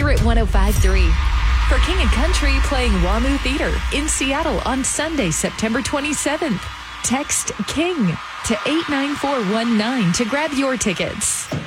Spirit 105.3. For King and Country playing WAMU Theater in Seattle on Sunday, September 27th. Text KING to 89419 to grab your tickets.